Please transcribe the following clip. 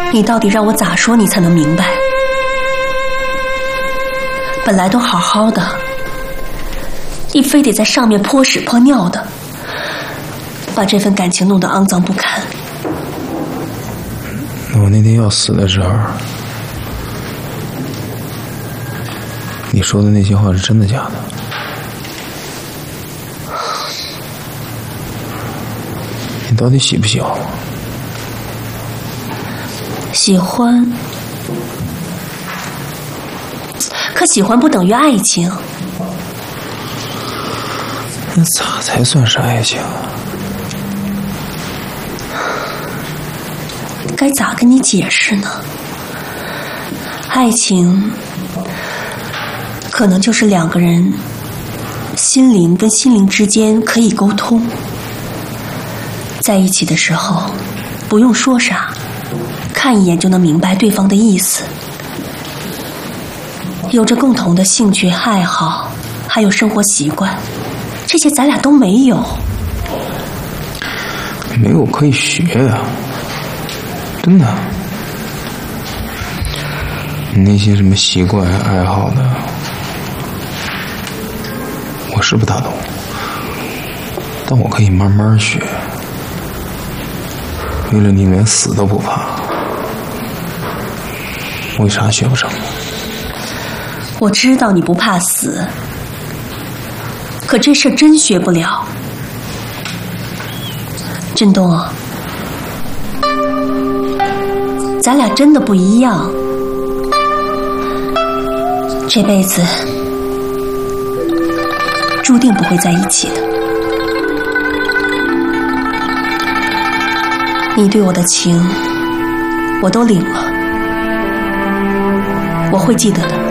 你到底让我咋说你才能明白？本来都好好的，你非得在上面泼屎泼尿的，把这份感情弄得肮脏不堪。 那我那天要死的时候，你说的那些话是真的假的？你到底喜不喜欢我？ 喜欢，可喜欢不等于爱情。 那咋才算是爱情啊？ 该咋跟你解释呢？爱情可能就是两个人心灵跟心灵之间可以沟通，在一起的时候不用说啥，看一眼就能明白对方的意思，有着共同的兴趣爱好，还有生活习惯，这些咱俩都没有。 没有可以学的，真的。你那些什么习惯爱好的，我是不大懂，但我可以慢慢学。为了你连死都不怕，为啥学不成？ 我知道你不怕死，可这事真学不了。振东，咱俩真的不一样，这辈子注定不会在一起的。你对我的情，我都领了，我会记得的。